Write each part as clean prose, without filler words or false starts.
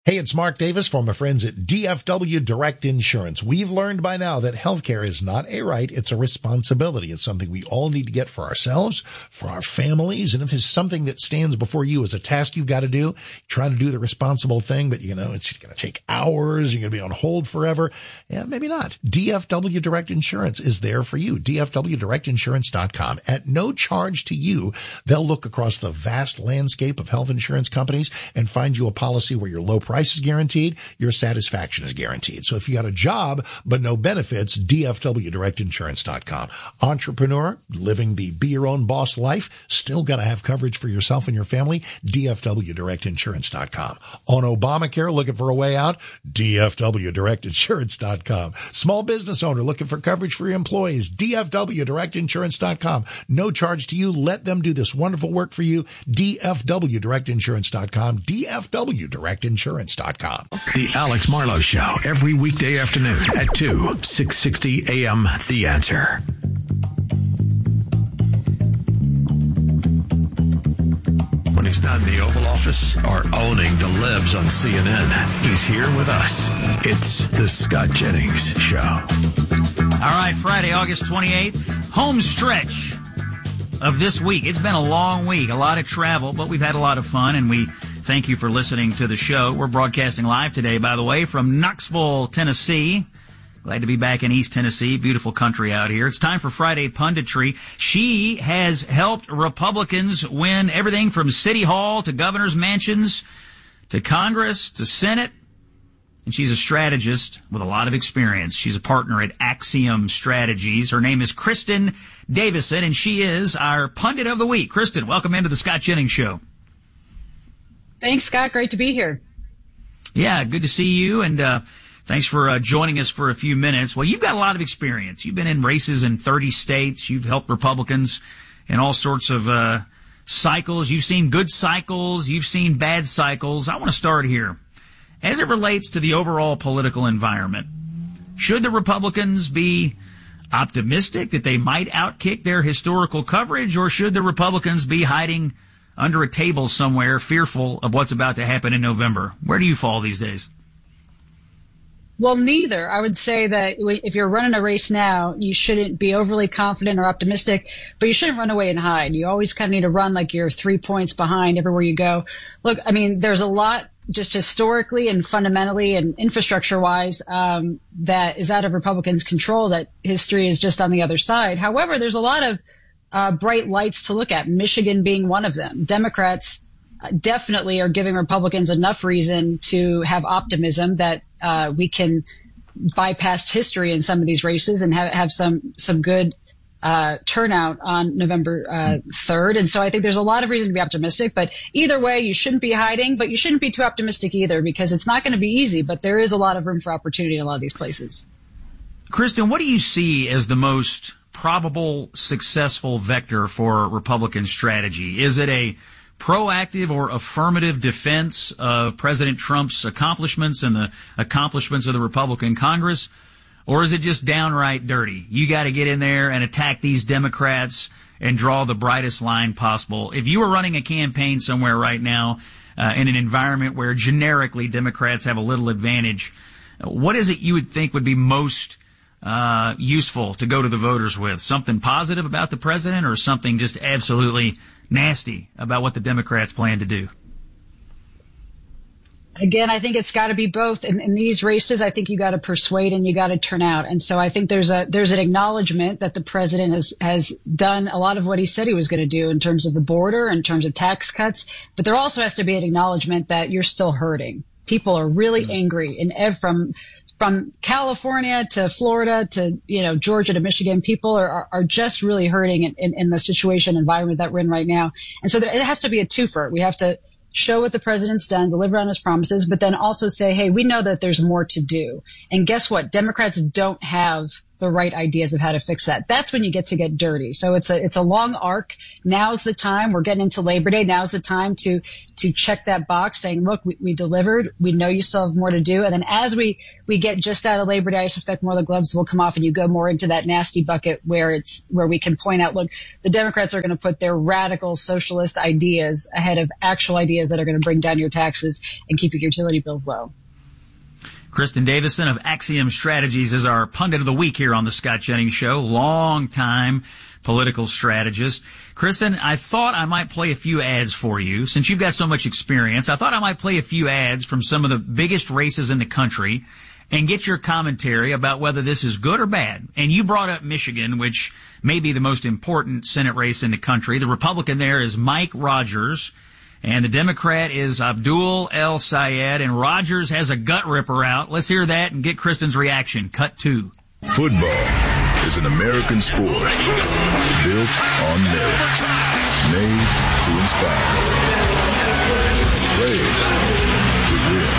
Hey, it's Mark Davis from my friends at DFW Direct Insurance. We've learned by now that healthcare is not a right, it's a responsibility. It's something we all need to get for ourselves, for our families, and if it's something that stands before you as a task you've got to do, try to do the responsible thing, but it's going to take hours, you're going to be on hold forever. Yeah, maybe not. DFW Direct Insurance is there for you. DFWDirectInsurance.com. At no charge to you, they'll look across the vast landscape of health insurance companies and find you a policy where your low price is guaranteed, your satisfaction is guaranteed. So if you got a job but no benefits, DFWDirectInsurance.com. Entrepreneur, living the be your own boss life, still got to have coverage for yourself and your family, DFWDirectInsurance.com. On Obamacare, looking for a way out, DFWDirectInsurance.com. Small business owner looking for coverage for your employees, DFWDirectInsurance.com. No charge to you. Let them do this wonderful work for you, DFWDirectInsurance.com, DFWDirectInsurance.com. The Alex Marlowe Show, every weekday afternoon at 2, 660 AM, The Answer. When he's not in the Oval Office or owning the libs on CNN, he's here with us. It's the Scott Jennings Show. All right, Friday, August 28th, home stretch of this week. It's been a long week, a lot of travel, but we've had a lot of fun, and we thank you for listening to the show. We're broadcasting live today, by the way, from Knoxville, Tennessee. Glad to be back in East Tennessee. Beautiful country out here. It's time for Friday Punditry. She has helped Republicans win everything from City Hall to governor's mansions to Congress to Senate. And she's a strategist with a lot of experience. She's a partner at Axiom Strategies. Her name is Kristen Davison, and she is our Pundit of the Week. Kristen, welcome into the Scott Jennings Show. Thanks, Scott. Great to be here. Yeah, good to see you, and thanks for joining us for a few minutes. Well, you've got a lot of experience. You've been in races in 30 states. You've helped Republicans in all sorts of cycles. You've seen good cycles. You've seen bad cycles. I want to start here. As it relates to the overall political environment, should the Republicans be optimistic that they might outkick their historical coverage, or should the Republicans be hiding under a table somewhere, fearful of what's about to happen in November? Where do you fall these days? Well, neither. I would say that if you're running a race now, you shouldn't be overly confident or optimistic, but you shouldn't run away and hide. You always kind of need to run like you're 3 points behind everywhere you go. Look, I mean, there's a lot just historically and fundamentally and infrastructure-wise that is out of Republicans' control, that history is just on the other side. However, there's a lot of bright lights to look at, Michigan being one of them. Democrats definitely are giving Republicans enough reason to have optimism that we can bypass history in some of these races and have some good turnout on November 3rd. And so I think there's a lot of reason to be optimistic. But either way, you shouldn't be hiding, but you shouldn't be too optimistic either, because it's not going to be easy. But there is a lot of room for opportunity in a lot of these places. Kristen, what do you see as the most probable successful vector for Republican strategy? Is it a proactive or affirmative defense of President Trump's accomplishments and the accomplishments of the Republican Congress? Or is it just downright dirty? You got to get in there and attack these Democrats and draw the brightest line possible. If you were running a campaign somewhere right now in an environment where generically Democrats have a little advantage, what is it you would think would be most useful to go to the voters with? Something positive about the president, or something just absolutely nasty about what the Democrats plan to do? Again, I think it's got to be both. In these races, I think you got to persuade and you got to turn out. And so I think there's an acknowledgement that the president has done a lot of what he said he was going to do in terms of the border, in terms of tax cuts. But there also has to be an acknowledgement that you're still hurting. People are really angry, and from California to Florida to, Georgia to Michigan, people are just really hurting in the situation environment that we're in right now. And so it has to be a twofer. We have to show what the president's done, deliver on his promises, but then also say, hey, we know that there's more to do. And guess what? Democrats don't have the right ideas of how to fix that. That's when you get dirty. So it's a long arc. Now's the time. We're getting into Labor Day. Now's the time to check that box saying, look, we delivered. We know you still have more to do. And then as we get just out of Labor Day, I suspect more of the gloves will come off and you go more into that nasty bucket where we can point out, look, the Democrats are going to put their radical socialist ideas ahead of actual ideas that are going to bring down your taxes and keep your utility bills low. Kristen Davison of Axiom Strategies is our pundit of the week here on the Scott Jennings Show. Long-time political strategist. Kristen, I thought I might play a few ads for you. Since you've got so much experience, I thought I might play a few ads from some of the biggest races in the country and get your commentary about whether this is good or bad. And you brought up Michigan, which may be the most important Senate race in the country. The Republican there is Mike Rogers, and the Democrat is Abdul El-Sayed, and Rogers has a gut ripper out. Let's hear that and get Kristen's reaction. Cut 2. Football is an American sport built on merit, made to inspire, played to win.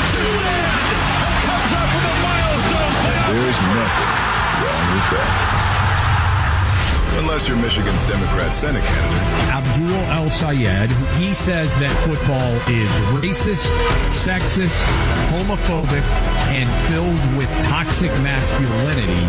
And there's nothing wrong with that. Unless you're Michigan's Democrat Senate candidate. Abdul El-Sayed, he says that football is racist, sexist, homophobic, and filled with toxic masculinity.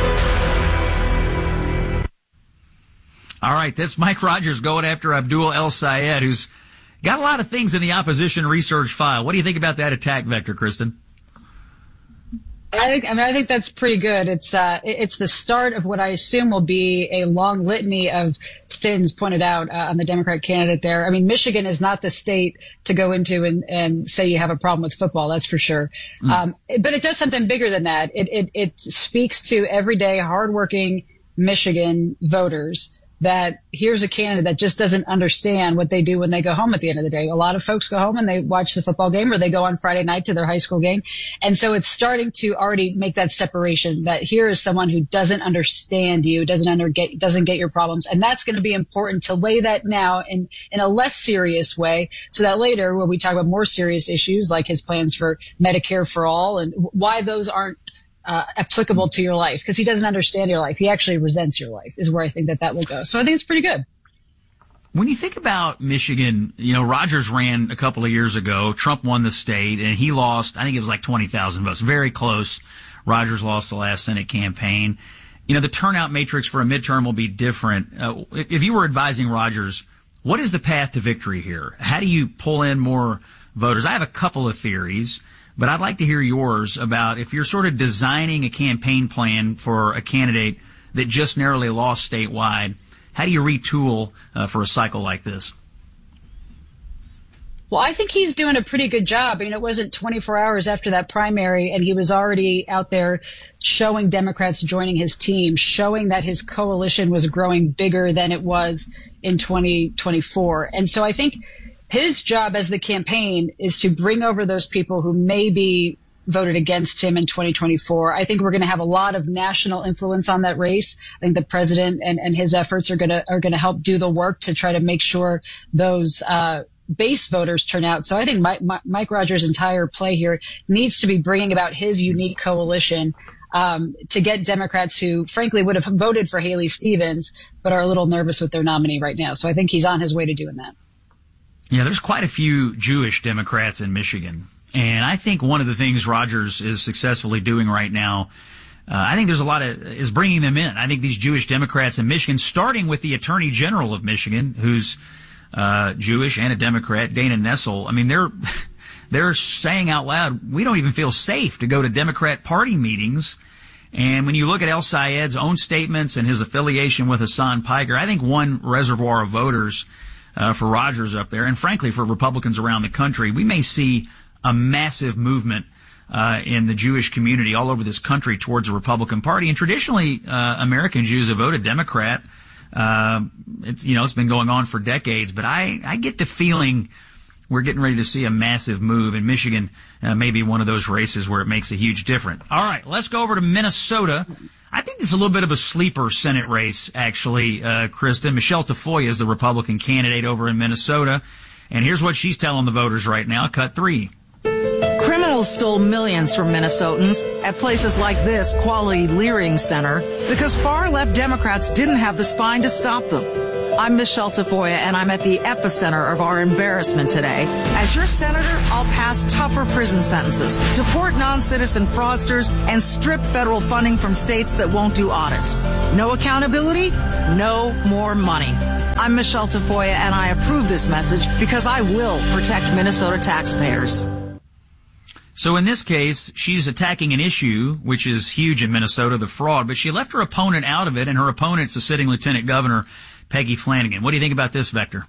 All right, that's Mike Rogers going after Abdul El-Sayed, who's got a lot of things in the opposition research file. What do you think about that attack vector, Kristen? I think that's pretty good. It's the start of what I assume will be a long litany of sins pointed out on the Democrat candidate there. I mean, Michigan is not the state to go into and say you have a problem with football. That's for sure. But it does something bigger than that. It speaks to everyday hardworking Michigan voters that here's a candidate that just doesn't understand what they do when they go home at the end of the day. A lot of folks go home and they watch the football game, or they go on Friday night to their high school game. And so it's starting to already make that separation that here is someone who doesn't understand you, doesn't get your problems. And that's going to be important to lay that now in a less serious way, so that later when we talk about more serious issues like his plans for Medicare for all and why those aren't applicable to your life, because he doesn't understand your life. He actually resents your life, is where I think that will go. So I think it's pretty good. When you think about Michigan, you know, Rogers ran a couple of years ago. Trump won the state, and he lost, I think it was like 20,000 votes. Very close. Rogers lost the last Senate campaign. You know, the turnout matrix for a midterm will be different. If you were advising Rogers, what is the path to victory here? How do you pull in more voters? I have a couple of theories, but I'd like to hear yours about if you're sort of designing a campaign plan for a candidate that just narrowly lost statewide, how do you retool for a cycle like this? Well, I think he's doing a pretty good job. I mean, it wasn't 24 hours after that primary, and he was already out there showing Democrats joining his team, showing that his coalition was growing bigger than it was in 2024. And so I think his job as the campaign is to bring over those people who maybe voted against him in 2024. I think we're going to have a lot of national influence on that race. I think the president and his efforts are going to help do the work to try to make sure those base voters turn out. So I think Mike Rogers' entire play here needs to be bringing about his unique coalition to get Democrats who, frankly, would have voted for Haley Stevens but are a little nervous with their nominee right now. So I think he's on his way to doing that. Yeah, there's quite a few Jewish Democrats in Michigan. And I think one of the things Rogers is successfully doing right now, I think there's is bringing them in. I think these Jewish Democrats in Michigan, starting with the Attorney General of Michigan, who's Jewish and a Democrat, Dana Nessel, I mean, they're saying out loud, we don't even feel safe to go to Democrat Party meetings. And when you look at El-Sayed's own statements and his affiliation with Hassan Piker, I think one reservoir of voters for Rogers up there, and frankly for Republicans around the country, we may see a massive movement in the Jewish community all over this country towards the Republican Party. And traditionally, American Jews have voted Democrat. It's been going on for decades, but I get the feeling we're getting ready to see a massive move, and Michigan may be one of those races where it makes a huge difference. All right, let's go over to Minnesota. I think this is a little bit of a sleeper Senate race, actually, Kristen. Michelle Tafoya is the Republican candidate over in Minnesota. And here's what she's telling the voters right now. Cut 3. Criminal Liberals stole millions from Minnesotans at places like this Quality Leering Center because far-left Democrats didn't have the spine to stop them. I'm Michelle Tafoya, and I'm at the epicenter of our embarrassment today. As your senator, I'll pass tougher prison sentences, deport non-citizen fraudsters, and strip federal funding from states that won't do audits. No accountability, no more money. I'm Michelle Tafoya, and I approve this message because I will protect Minnesota taxpayers. So in this case, she's attacking an issue which is huge in Minnesota, the fraud, but she left her opponent out of it, and her opponent's the sitting lieutenant governor, Peggy Flanagan. What do you think about this, Vector?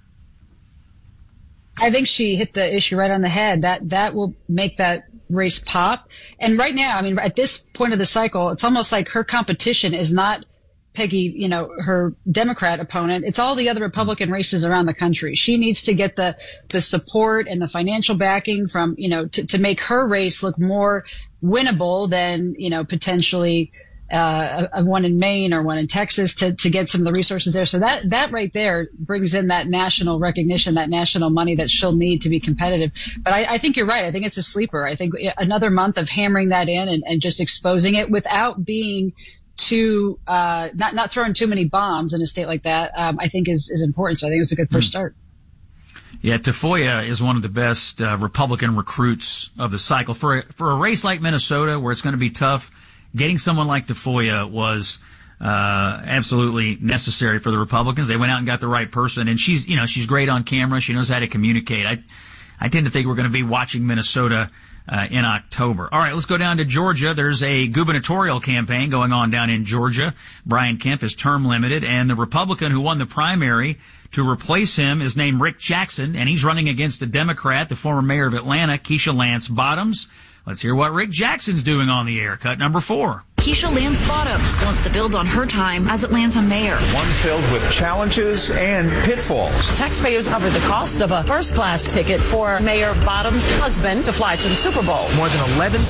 I think she hit the issue right on the head. That will make that race pop. And right now, I mean, at this point of the cycle, it's almost like her competition is not Peggy, her Democrat opponent. It's all the other Republican races around the country. She needs to get the support and the financial backing from, to make her race look more winnable than, potentially a one in Maine or one in Texas to get some of the resources there. So that right there brings in that national recognition, that national money that she'll need to be competitive. But I think you're right. I think it's a sleeper. I think another month of hammering that in and just exposing it without being too, not throwing too many bombs in a state like that, I think is important. So I think it's a good first start. Yeah, Tafoya is one of the best Republican recruits of the cycle. For a race like Minnesota, where it's going to be tough, getting someone like Tafoya was absolutely necessary for the Republicans. They went out and got the right person, and she's great on camera. She knows how to communicate. I tend to think we're going to be watching Minnesota in October. All right, let's go down to Georgia. There's a gubernatorial campaign going on down in Georgia. Brian Kemp is term limited, and the Republican who won the primary to replace him is named Rick Jackson, and he's running against a Democrat, the former mayor of Atlanta, Keisha Lance Bottoms. Let's hear what Rick Jackson's doing on the air. Cut number 4. Keisha Lance Bottoms wants to build on her time as Atlanta mayor. One filled with challenges and pitfalls. Taxpayers covered the cost of a first-class ticket for Mayor Bottoms' husband to fly to the Super Bowl. More than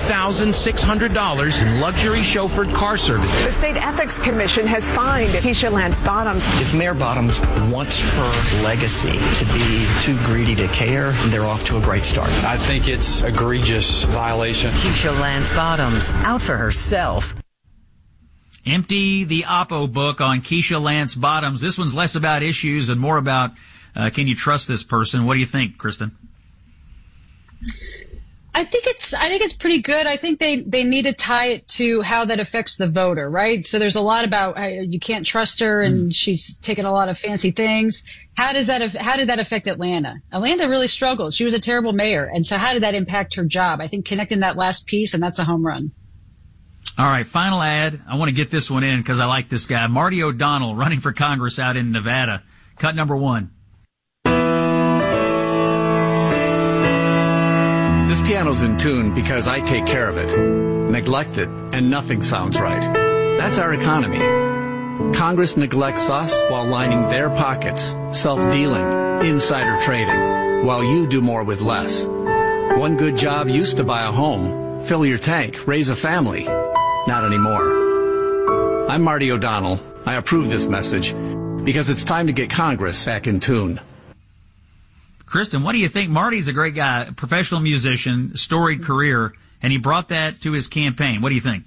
$11,600 in luxury chauffeured car services. The State Ethics Commission has fined Keisha Lance Bottoms. If Mayor Bottoms wants her legacy to be too greedy to care, they're off to a great start. I think it's egregious violation. Keisha Lance Bottoms, out for herself. Empty the Oppo book on Keisha Lance Bottoms. This one's less about issues and more about can you trust this person? What do you think, Kristen? I think it's pretty good. I think they need to tie it to how that affects the voter, right? So there's a lot about you can't trust her and she's taken a lot of fancy things. How did that affect Atlanta? Atlanta really struggled. She was a terrible mayor. And so how did that impact her job? I think connecting that last piece, and that's a home run. All right, final ad. I want to get this one in because I like this guy. Marty O'Donnell running for Congress out in Nevada. Cut number 1. This piano's in tune because I take care of it. Neglect it, and nothing sounds right. That's our economy. Congress neglects us while lining their pockets, self-dealing, insider trading, while you do more with less. One good job used to buy a home, fill your tank, raise a family. Not anymore. I'm Marty O'Donnell. I approve this message because it's time to get Congress back in tune. Kristen, what do you think? Marty's a great guy, a professional musician, storied career, and he brought that to his campaign. What do you think?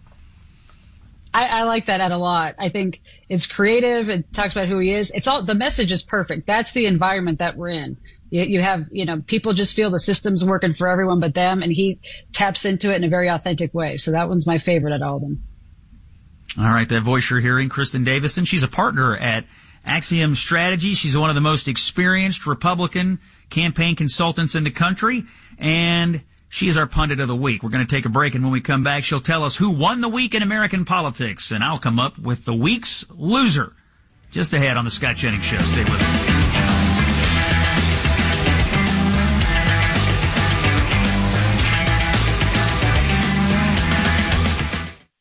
I like that ad a lot. I think it's creative. It talks about who he is. The message is perfect. That's the environment that we're in. You have, people just feel the system's working for everyone but them, and he taps into it in a very authentic way. So that one's my favorite at all of them. All right, that voice you're hearing, Kristen Davison. She's a partner at Axiom Strategy. She's one of the most experienced Republican campaign consultants in the country, and she is our pundit of the week. We're going to take a break, and when we come back, she'll tell us who won the week in American politics, and I'll come up with the week's loser. Just ahead on the Scott Jennings Show. Stay with us.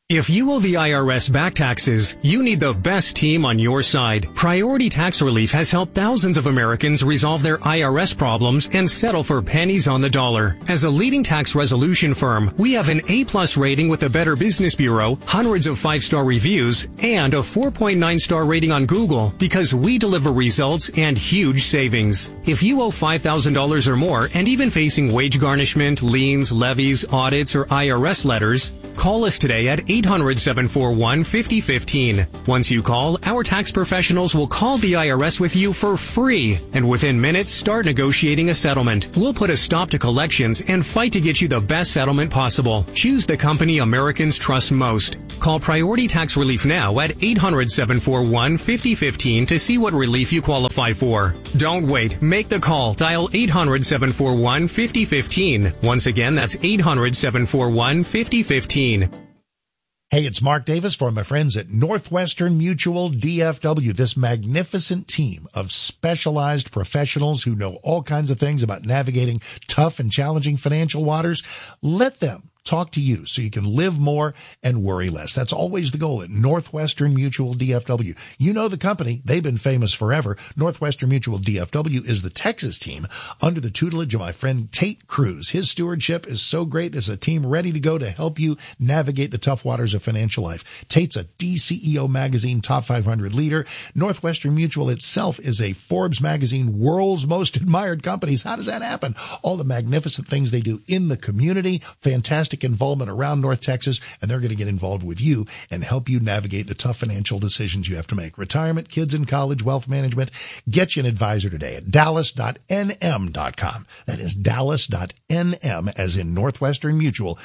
If you owe the IRS back taxes, you need the best team on your side. Priority Tax Relief has helped thousands of Americans resolve their IRS problems and settle for pennies on the dollar. As a leading tax resolution firm, we have an A+ rating with the Better Business Bureau, hundreds of 5-star reviews, and a 4.9-star rating on Google because we deliver results and huge savings. If you owe $5,000 or more and even facing wage garnishment, liens, levies, audits, or IRS letters, call us today at 800-741-5015. Once you call, our tax professionals will call the IRS with you for free, and within minutes, start negotiating a settlement. We'll put a stop to collections and fight to get you the best settlement possible. Choose the company Americans trust most. Call Priority Tax Relief now at 800-741-5015 to see what relief you qualify for. Don't wait. Make the call. Dial 800-741-5015. Once again, that's 800-741-5015. Hey, it's Mark Davis for my friends at Northwestern Mutual DFW, this magnificent team of specialized professionals who know all kinds of things about navigating tough and challenging financial waters. Let them talk to you so you can live more and worry less. That's always the goal at Northwestern Mutual DFW. You know the company. They've been famous forever. Northwestern Mutual DFW is the Texas team under the tutelage of my friend Tate Cruz. His stewardship is so great. There's a team ready to go to help you navigate the tough waters of financial life. Tate's a DCEO magazine top 500 leader. Northwestern Mutual itself is a Forbes magazine world's most admired companies. How does that happen? All the magnificent things they do in the community. Fantastic involvement around North Texas, and they're going to get involved with you and help you navigate the tough financial decisions you have to make. Retirement, kids in college, wealth management. Get you an advisor today at dallas.nm.com. That is dallas.nm as in Northwestern Mutual,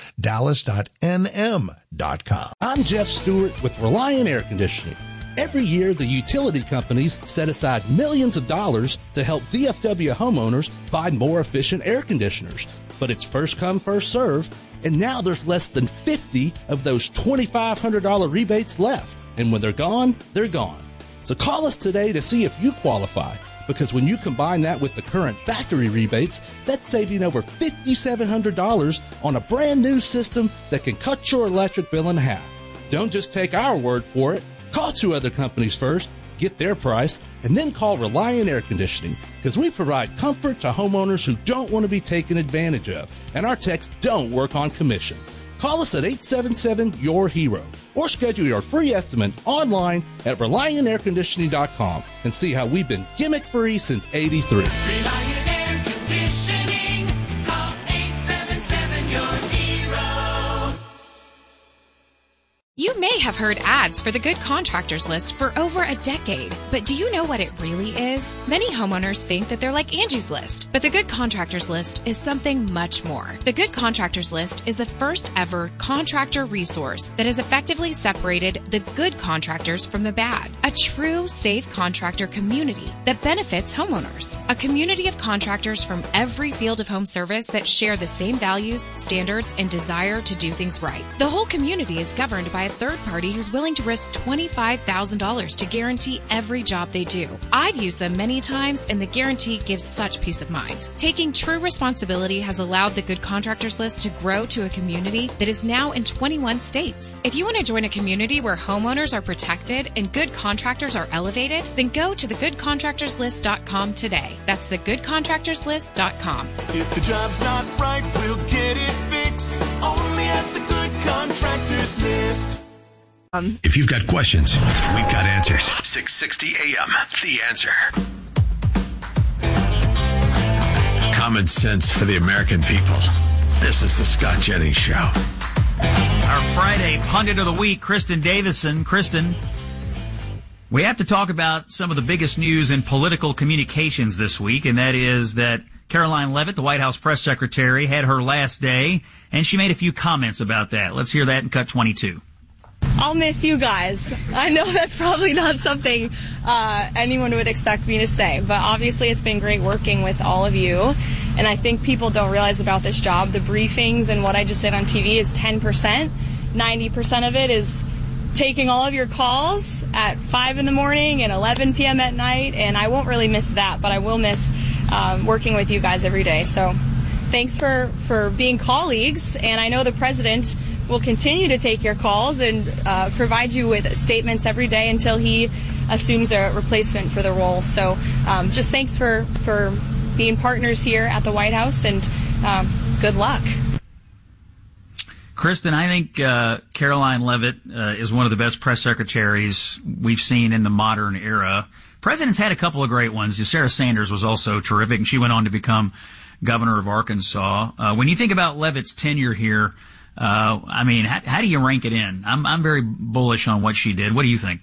dallas.nm.com. I'm Jeff Stewart with Reliant Air Conditioning. Every year, the utility companies set aside millions of dollars to help DFW homeowners buy more efficient air conditioners. But it's first come, first serve, and now there's less than 50 of those $2,500 rebates left. And when they're gone, they're gone. So call us today to see if you qualify, because when you combine that with the current factory rebates, that's saving over $5,700 on a brand new system that can cut your electric bill in half. Don't just take our word for it. Call 2 other companies first, get their price, and then call Reliant Air Conditioning, because we provide comfort to homeowners who don't want to be taken advantage of, and our techs don't work on commission. Call us at 877-YOUR-HERO or schedule your free estimate online at ReliantAirConditioning.com and see how we've been gimmick-free since '83. Reliant Air Conditioning. Call 877-YOUR-HERO. You may have heard ads for the Good Contractors List for over a decade, but do you know what it really is? Many homeowners think that they're like Angie's List, but the Good Contractors List is something much more. The Good Contractors List is the first ever contractor resource that has effectively separated the good contractors from the bad. A true safe contractor community that benefits homeowners. A community of contractors from every field of home service that share the same values, standards, and desire to do things right. The whole community is governed by a third party who's willing to risk $25,000 to guarantee every job they do. I've used them many times, and the guarantee gives such peace of mind. Taking true responsibility has allowed the Good Contractors List to grow to a community that is now in 21 states. If you want to join a community where homeowners are protected and good contractors are elevated, then go to thegoodcontractorslist.com today. That's thegoodcontractorslist.com. If the job's not right, we'll get it fixed. Only at the Good Contractors List. If you've got questions, we've got answers. 660 AM, The Answer. Common sense for the American people. This is the Scott Jennings Show. Our Friday pundit of the week, Kristen Davison. Kristen, we have to talk about some of the biggest news in political communications this week, and that is that Caroline Leavitt, the White House press secretary, had her last day, and she made a few comments about that. Let's hear that in Cut 22. I'll miss you guys. I know that's probably not something anyone would expect me to say, but obviously it's been great working with all of you, and I think people don't realize about this job. The briefings and what I just did on TV is 10%. 90% of it is taking all of your calls at 5 in the morning and 11 p.m. at night, and I won't really miss that, but I will miss working with you guys every day. So thanks for being colleagues, and I know the president will continue to take your calls and provide you with statements every day until he assumes a replacement for the role. So just thanks for being partners here at the White House, and good luck. Kristen, I think Karoline Leavitt is one of the best press secretaries we've seen in the modern era. President's had a couple of great ones. Sarah Sanders was also terrific, and she went on to become governor of Arkansas. When you think about Leavitt's tenure here, I mean, how do you rank it in? I'm very bullish on what she did. What do you think?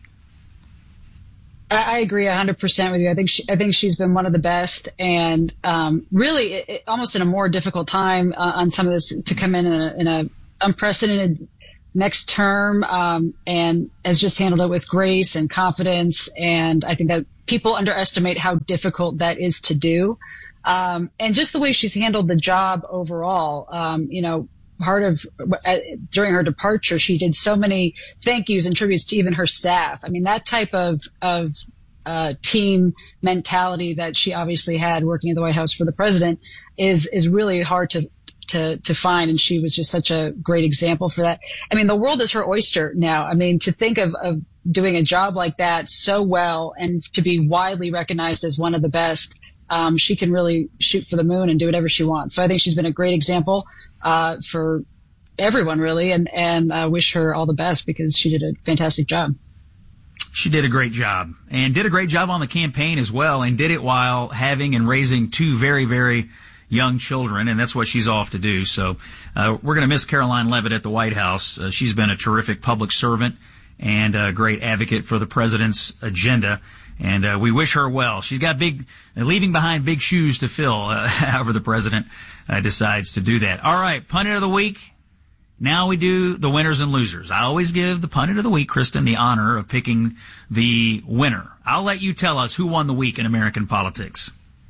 I agree 100% with you. I think she's been one of the best, and really almost in a more difficult time on some of this to come in a unprecedented next term, and has just handled it with grace and confidence. And I think that people underestimate how difficult that is to do. And just the way she's handled the job overall, part of during her departure, she did so many thank yous and tributes to even her staff. I mean, that type of team mentality that she obviously had working at the White House for the president is really hard to find, and she was just such a great example for that. I mean, the world is her oyster now. I mean, to think of doing a job like that so well and to be widely recognized as one of the best, she can really shoot for the moon and do whatever she wants. So I think she's been a great example for everyone, really, and I wish her all the best because she did a fantastic job. She did a great job, and did a great job on the campaign as well, and did it while having and raising two very, very young children, and that's what she's off to do. So we're going to miss Karoline Leavitt at the White House. She's been a terrific public servant and a great advocate for the president's agenda, and we wish her well. She's got leaving behind big shoes to fill, however the president decides to do that. All right, Pundit of the Week. Now we do the winners and losers. I always give the Pundit of the Week, Kristen, the honor of picking the winner. I'll let you tell us who won the week in American politics.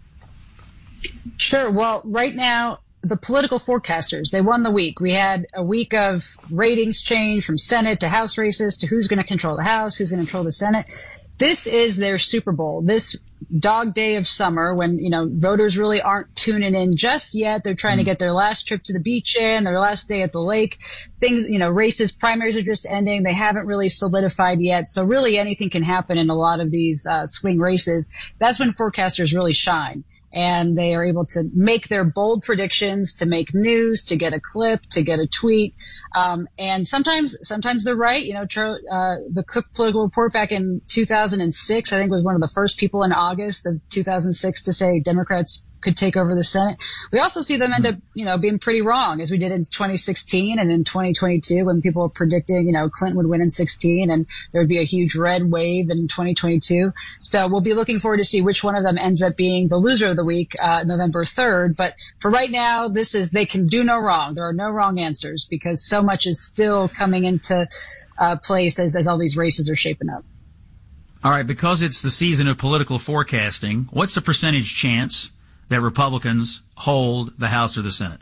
Sure. Well, right now, the political forecasters, they won the week. We had a week of ratings change from Senate to House races to who's going to control the House, who's going to control the Senate. This is their Super Bowl. This dog day of summer when, voters really aren't tuning in just yet. They're trying to get their last trip to the beach in, their last day at the lake. Things, races, primaries are just ending. They haven't really solidified yet. So really anything can happen in a lot of these swing races. That's when forecasters really shine. And they are able to make their bold predictions, to make news, to get a clip, to get a tweet. And sometimes they're right. The Cook Political Report back in 2006, I think, was one of the first people in August of 2006 to say Democrats could take over the Senate. We also see them end up, being pretty wrong, as we did in 2016 and in 2022 when people were predicting, Clinton would win in 16 and there would be a huge red wave in 2022. So we'll be looking forward to see which one of them ends up being the loser of the week, November 3rd. But for right now, they can do no wrong. There are no wrong answers because so much is still coming into place as all these races are shaping up. All right, because it's the season of political forecasting, what's the percentage chance that Republicans hold the House or the Senate?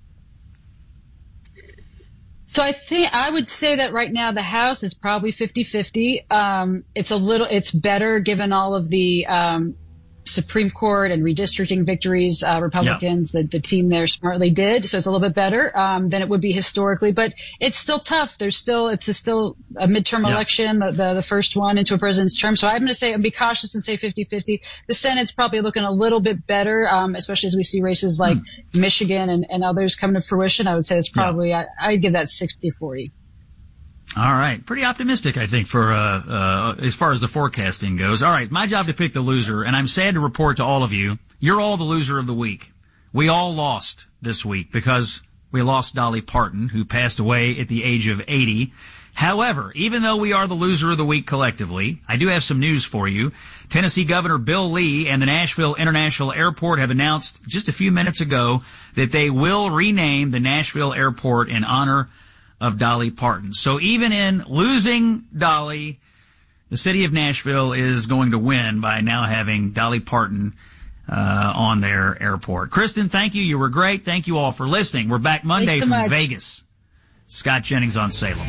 So I would say that right now the House is probably 50-50. It's better given all of the Supreme Court and redistricting victories Republicans, the team there smartly did. So it's a little bit better than it would be historically, but it's still tough. It's still a midterm election, the first one into a president's term. So I'm going to be cautious and say 50-50. The Senate's probably looking a little bit better, especially as we see races like Michigan and others coming to fruition. I would say it's probably, I'd give that 60-40. All right. Pretty optimistic, I think, for as far as the forecasting goes. All right. My job to pick the loser, and I'm sad to report to all of you, you're all the loser of the week. We all lost this week because we lost Dolly Parton, who passed away at the age of 80. However, even though we are the loser of the week collectively, I do have some news for you. Tennessee Governor Bill Lee and the Nashville International Airport have announced just a few minutes ago that they will rename the Nashville Airport in honor of Dolly Parton. So even in losing Dolly, the city of Nashville is going to win by now having Dolly Parton on their airport. Kristen, thank you. You were great. Thank you all for listening. We're back Monday from Vegas. Scott Jennings on Salem.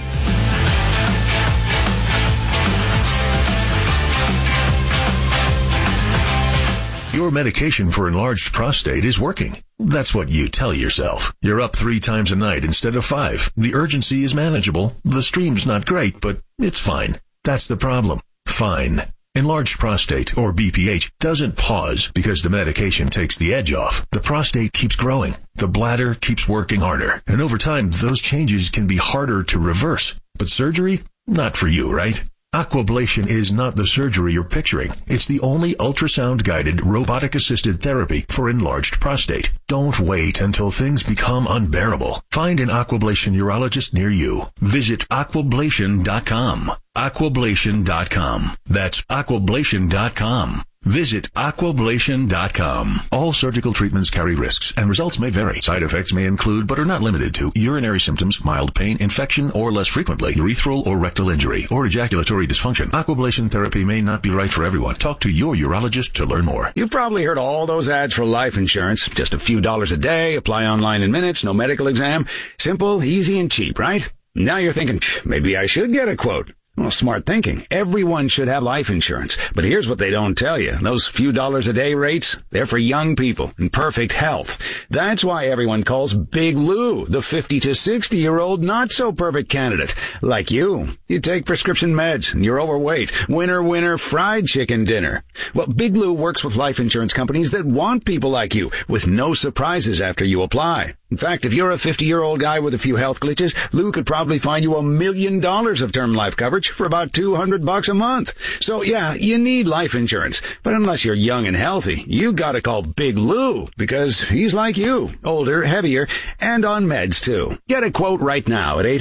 Your medication for enlarged prostate is working. That's what you tell yourself. You're up 3 times a night instead of 5. The urgency is manageable. The stream's not great, but it's fine. That's the problem. Fine. Enlarged prostate, or BPH, doesn't pause because the medication takes the edge off. The prostate keeps growing. The bladder keeps working harder. And over time, those changes can be harder to reverse. But surgery? Not for you, right? Aquablation is not the surgery you're picturing. It's the only ultrasound-guided, robotic-assisted therapy for enlarged prostate. Don't wait until things become unbearable. Find an Aquablation urologist near you. Visit aquablation.com. Aquablation.com. That's aquablation.com. Visit aquablation.com. All surgical treatments carry risks, and results may vary. Side effects may include, but are not limited to, urinary symptoms, mild pain, infection, or less frequently, urethral or rectal injury, or ejaculatory dysfunction. Aquablation therapy may not be right for everyone. Talk to your urologist to learn more. You've probably heard all those ads for life insurance. Just a few dollars a day, apply online in minutes, no medical exam. Simple, easy, and cheap, right? Now you're thinking, maybe I should get a quote. Well, smart thinking. Everyone should have life insurance. But here's what they don't tell you. Those few dollars a day rates, they're for young people in perfect health. That's why everyone calls Big Lou the 50 to 60-year-old not-so-perfect candidate. Like you. You take prescription meds and you're overweight. Winner, fried chicken dinner. Well, Big Lou works with life insurance companies that want people like you with no surprises after you apply. In fact, if you're a 50-year-old guy with a few health glitches, Lou could probably find you $1 million of term life coverage for about $200 a month. So yeah, you need life insurance. But unless you're young and healthy, you gotta call Big Lou because he's like you. Older, heavier, and on meds too. Get a quote right now at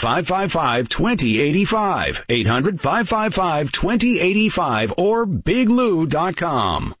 800-555-2085. 800-555-2085 or biglou.com.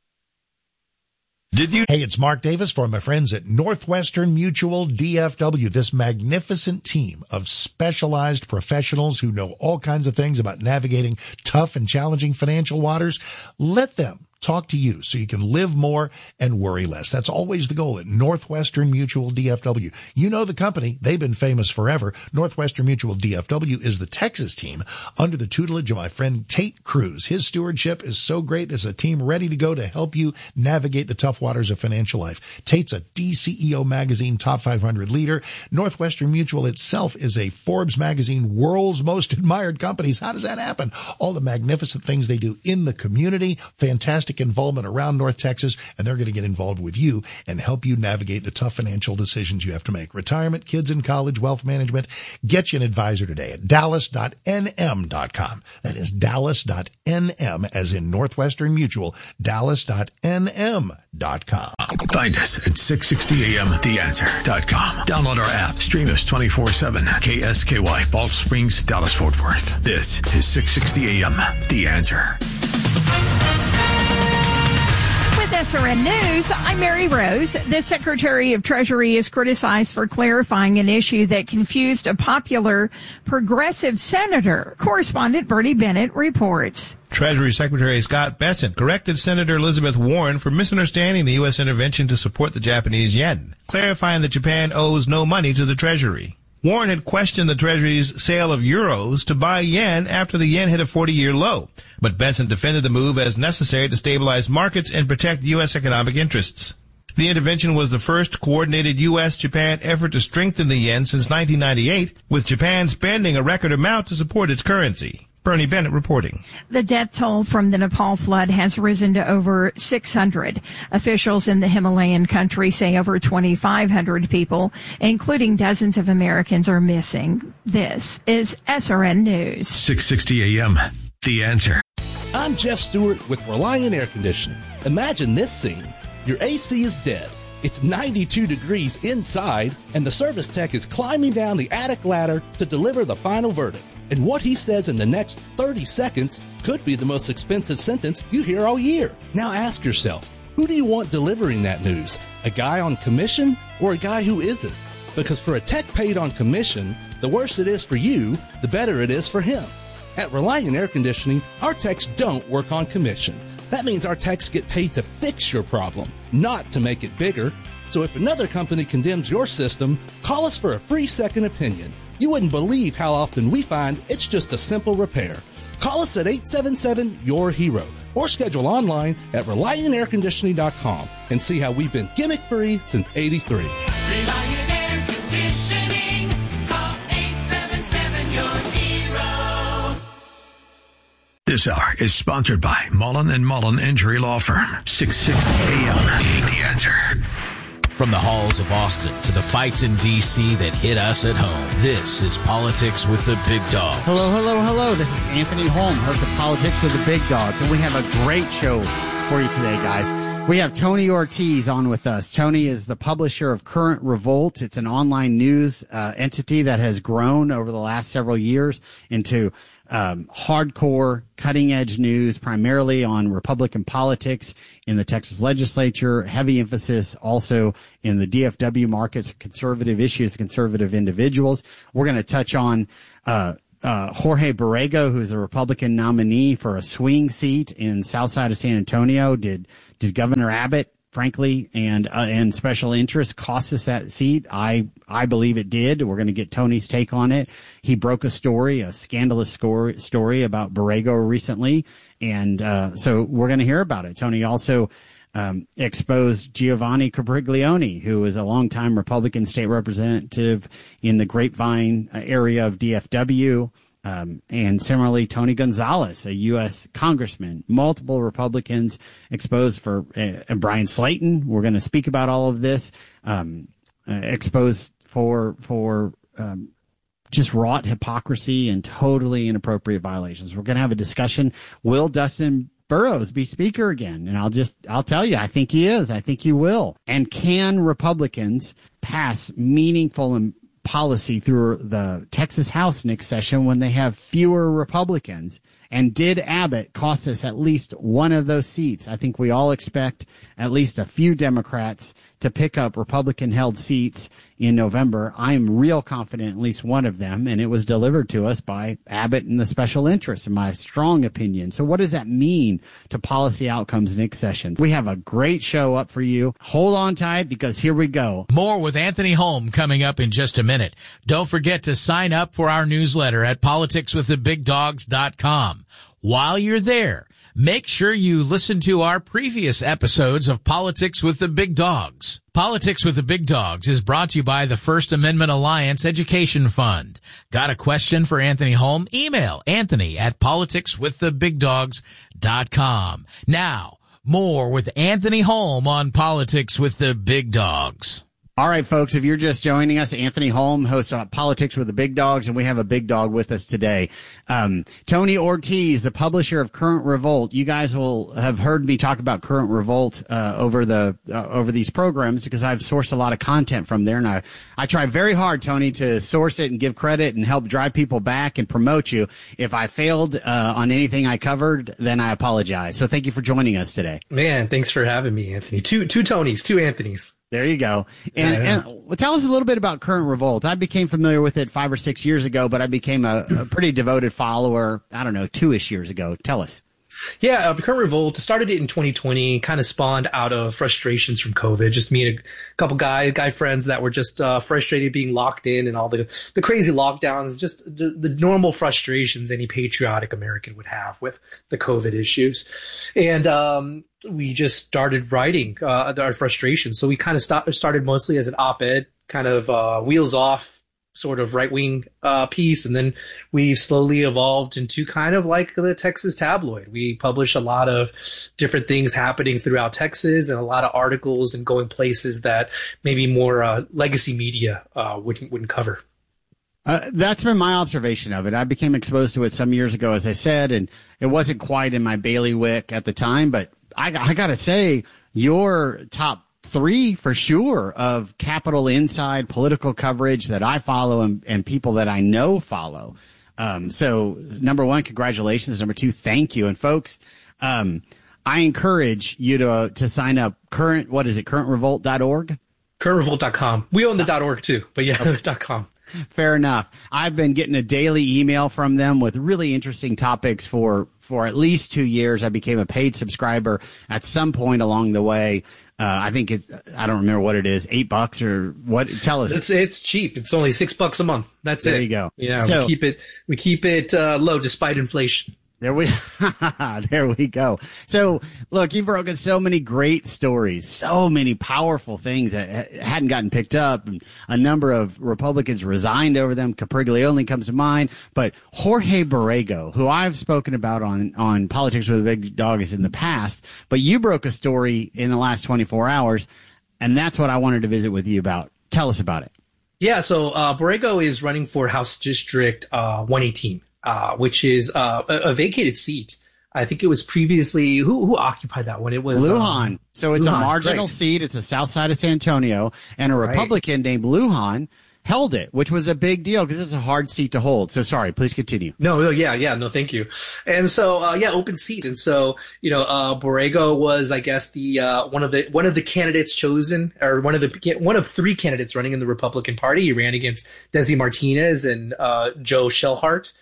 Hey, it's Mark Davis for my friends at Northwestern Mutual DFW, this magnificent team of specialized professionals who know all kinds of things about navigating tough and challenging financial waters. Let them talk to you so you can live more and worry less. That's always the goal at Northwestern Mutual DFW. You know the company. They've been famous forever. Northwestern Mutual DFW is the Texas team under the tutelage of my friend Tate Cruz. His stewardship is so great. There's a team ready to go to help you navigate the tough waters of financial life. Tate's a DCEO magazine top 500 leader. Northwestern Mutual itself is a Forbes magazine world's most admired companies. How does that happen? All the magnificent things they do in the community. Fantastic involvement around North Texas, and they're going to get involved with you and help you navigate the tough financial decisions you have to make. Retirement, kids in college, wealth management. Get you an advisor today at dallas.nm.com. That is dallas.nm as in Northwestern Mutual, dallas.nm.com. Find us at 660amtheanswer.com. Download our app. Stream us 24/7. KSKY, Balch Springs, Dallas, Fort Worth. This is 660 AM, The Answer. SRN News, I'm Mary Rose. The Secretary of Treasury is criticized for clarifying an issue that confused a popular progressive senator. Correspondent Bernie Bennett reports. Treasury Secretary Scott Bessent corrected Senator Elizabeth Warren for misunderstanding the U.S. intervention to support the Japanese yen, clarifying that Japan owes no money to the Treasury. Warren had questioned the Treasury's sale of euros to buy yen after the yen hit a 40-year low, but Bessent defended the move as necessary to stabilize markets and protect U.S. economic interests. The intervention was the first coordinated U.S.-Japan effort to strengthen the yen since 1998, with Japan spending a record amount to support its currency. Bernie Bennett reporting. The death toll from the Nepal flood has risen to over 600. Officials in the Himalayan country say over 2,500 people, including dozens of Americans, are missing. This is SRN News. 660 AM, The Answer. I'm Jeff Stewart with Reliant Air Conditioning. Imagine this scene. Your AC is dead. It's 92 degrees inside, and the service tech is climbing down the attic ladder to deliver the final verdict. And what he says in the next 30 seconds could be the most expensive sentence you hear all year. Now ask yourself, who do you want delivering that news? A guy on commission or a guy who isn't? Because for a tech paid on commission, the worse it is for you, the better it is for him. At Reliant Air Conditioning, our techs don't work on commission. That means our techs get paid to fix your problem, not to make it bigger. So if another company condemns your system, call us for a free second opinion. You wouldn't believe how often we find it's just a simple repair. Call us at 877-YOUR-HERO. or schedule online at ReliantAirConditioning.com and see how we've been gimmick-free since '83. Reliant Air Conditioning. Call 877 your hero. This hour is sponsored by Mullen & Mullen Injury Law Firm. 660 AM. The Answer. From the halls of Austin to the fights in D.C. that hit us at home, this is Politics with the Big Dogs. Hello. This is Anthony Holm, host of Politics with the Big Dogs, and we have a great show for you today, guys. We have Tony Ortiz on with us. Tony is the publisher of Current Revolt. It's an online news entity that has grown over the last several years into hardcore, cutting-edge news, primarily on Republican politics in the Texas legislature, heavy emphasis also in the DFW markets, conservative issues, conservative individuals. We're going to touch on Jorge Borrego, who's a Republican nominee for a swing seat in south side of San Antonio. Did Governor Abbott, frankly, and special interests cost us that seat? I believe it did. We're going to get Tony's take on it. He broke a scandalous story about Borrego recently, and so we're going to hear about it. Tony also exposed Giovanni Capriglione, who is a longtime Republican state representative in the Grapevine area of DFW. And similarly, Tony Gonzalez, a U.S. congressman, multiple Republicans exposed for Brian Slayton. We're going to speak about all of this, exposed for just wrought hypocrisy and totally inappropriate violations. We're going to have a discussion. Will Dustin Burrows be speaker again? And I'll tell you, I think he is. I think he will. And can Republicans pass meaningful policy through the Texas House next session when they have fewer Republicans? And did Abbott cost us at least one of those seats? I think we all expect at least a few Democrats to pick up Republican-held seats in November. I am real confident at least one of them, and it was delivered to us by Abbott and the special interests, in my strong opinion. So what does that mean to policy outcomes next session? We have a great show up for you. Hold on tight, because here we go. More with Anthony Holm coming up in just a minute. Don't forget to sign up for our newsletter at politicswiththebigdogs.com. While you're there, make sure you listen to our previous episodes of Politics with the Big Dogs. Politics with the Big Dogs is brought to you by the First Amendment Alliance Education Fund. Got a question for Anthony Holm? Email Anthony at politicswiththebigdogs.com. Now, more with Anthony Holm on Politics with the Big Dogs. All right, folks, if you're just joining us, Anthony Holm, hosts Politics with the Big Dogs, and we have a big dog with us today. Tony Ortiz, the publisher of Current Revolt. You guys will have heard me talk about Current Revolt over these programs, because I've sourced a lot of content from there, and I try very hard, Tony, to source it and give credit and help drive people back and promote you. If I failed on anything I covered, then I apologize. So thank you for joining us today. Man, thanks for having me, Anthony. Two Tonys, two Anthonys. There you go. And tell us a little bit about Current Revolt. I became familiar with it 5 or 6 years ago, but I became a pretty devoted follower, 2-ish years ago. Tell us. Yeah, Current Revolt started it in 2020, kind of spawned out of frustrations from COVID. Just me and a couple guy friends that were just frustrated being locked in and all the crazy lockdowns, just the normal frustrations any patriotic American would have with the COVID issues. And we just started writing our frustrations. So we kind of started mostly as an op-ed, kind of wheels off sort of right-wing piece, and then we slowly evolved into kind of like the Texas tabloid. We publish a lot of different things happening throughout Texas and a lot of articles and going places that maybe more legacy media wouldn't cover. That's been my observation of it. I became exposed to it some years ago, as I said, and it wasn't quite in my bailiwick at the time, but I got to say, your top 3 for sure of Capitol Inside political coverage that I follow and people that I know follow. So number 1, congratulations. Number 2, thank you. And folks, I encourage you to sign up. currentrevolt.org? Currentrevolt.com. We own the .org too, but yeah, okay. .com. Fair enough. I've been getting a daily email from them with really interesting topics for at least 2 years. I became a paid subscriber at some point along the way. I think I don't remember what it is, $8 or what? Tell us. It's cheap. It's only $6 a month. That's it. There you go. Yeah. So, we keep it low despite inflation. There we go. So, look, you've broken so many great stories, so many powerful things that hadn't gotten picked up. And a number of Republicans resigned over them. Capriglione comes to mind. But Jorge Borrego, who I've spoken about on Politics with a Big Dog in the past, but you broke a story in the last 24 hours, and that's what I wanted to visit with you about. Tell us about it. Yeah, so Borrego is running for House District 118. Which is a vacated seat. I think it was previously who occupied that one. It was Lujan. So it's Lujan, a marginal seat. It's the south side of San Antonio, and a Republican named Lujan held it, which was a big deal because it's a hard seat to hold. So sorry, please continue. No, thank you. And so open seat. And so Borrego was, I guess, the one of the candidates chosen, or one of three candidates running in the Republican Party. He ran against Desi Martinez and Joe Shellhart.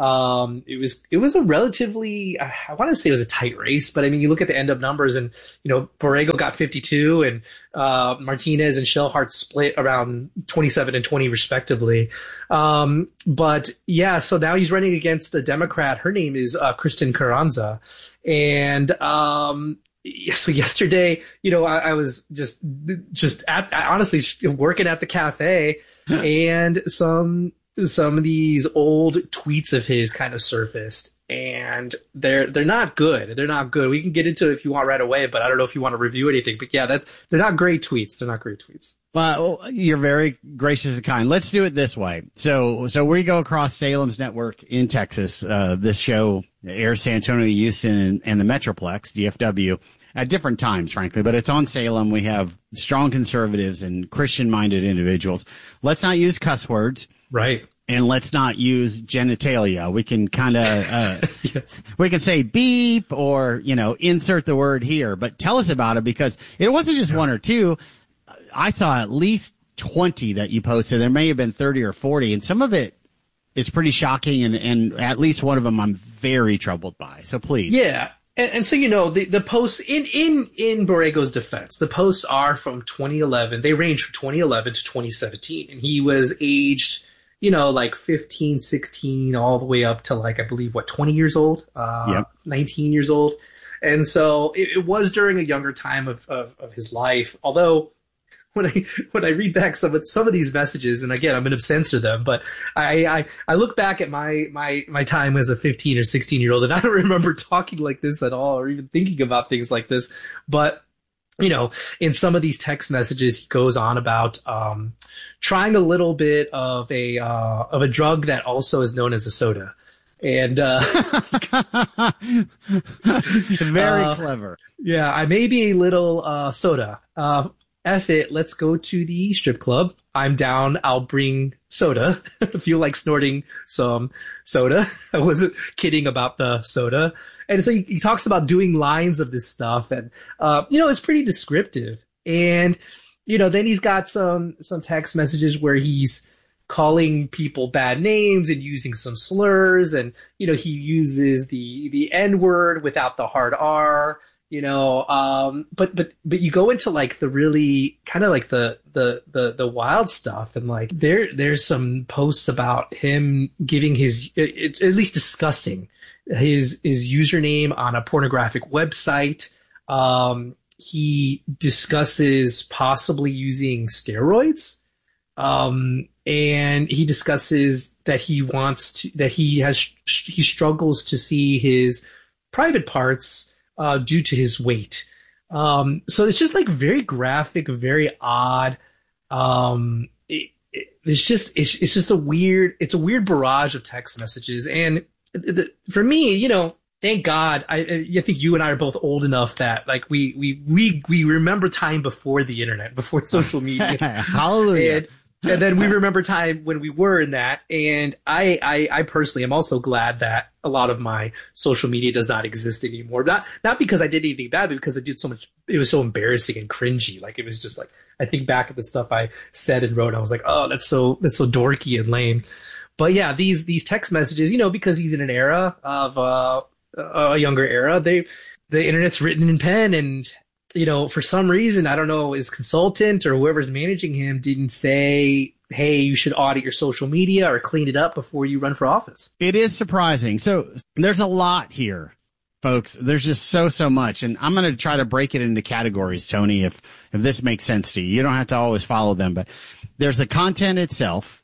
It was a relatively, I want to say it was a tight race, but I mean, you look at the end up numbers and, Borrego got 52 and, Martinez and Shellhart split around 27 and 20 respectively. But yeah, so now he's running against a Democrat. Her name is, Kristen Carranza. And, so yesterday, I was just honestly working at the cafe and some of these old tweets of his kind of surfaced, and they're not good. They're not good. We can get into it if you want right away, but I don't know if you want to review anything. But yeah, they're not great tweets. They're not great tweets. Well, you're very gracious and kind. Let's do it this way. So we go across Salem's network in Texas. This show airs San Antonio, Houston, and the Metroplex, DFW, at different times, frankly, but it's on Salem. We have strong conservatives and Christian-minded individuals. Let's not use cuss words. Right. And let's not use genitalia. We can kind of, yes. We can say beep or, insert the word here, but tell us about it because it wasn't just one or two. I saw at least 20 that you posted. There may have been 30 or 40, and some of it is pretty shocking. And at least one of them I'm very troubled by. So please. Yeah. And so, the posts in Borrego's defense, the posts are from 2011. They range from 2011 to 2017. And he was aged, like 15, 16, all the way up to I believe 20 years old, 19 years old. And so it was during a younger time of his life. Although when I read back some of these messages, and again, I'm going to censor them, but I look back at my time as a 15 or 16 year old, and I don't remember talking like this at all, or even thinking about things like this. But in some of these text messages, he goes on about trying a little bit of a drug that also is known as a soda. And very clever. Yeah, I may be a little soda. F it, let's go to the strip club. I'm down. I'll bring soda. If you like snorting some soda. I wasn't kidding about the soda. And so he talks about doing lines of this stuff, and it's pretty descriptive. And then he's got some text messages where he's calling people bad names and using some slurs, and he uses the N-word without the hard R. But you go into the really kind of the wild stuff, and there's some posts about him giving at least discussing his username on a pornographic website. He discusses possibly using steroids. And he discusses that he struggles to see his private parts due to his weight. So it's just very graphic, very odd. It's just a weird barrage of text messages. And for me, thank God, I think you and I are both old enough that we remember time before the internet, before social media. Hallelujah. And then we remember time when we were in that. And I personally am also glad that a lot of my social media does not exist anymore. Not because I did anything bad, but because I did so much. It was so embarrassing and cringy. It was just I think back at the stuff I said and wrote. I was like, oh, that's so dorky and lame. But yeah, these text messages, because he's in an era of a younger era, the internet's written in pen, and for some reason, I don't know, his consultant or whoever's managing him didn't say hey, you should audit your social media or clean it up before you run for office. It is surprising. So there's a lot here, folks. There's just so much. And I'm going to try to break it into categories, Tony, if this makes sense to you. You don't have to always follow them, but there's the content itself,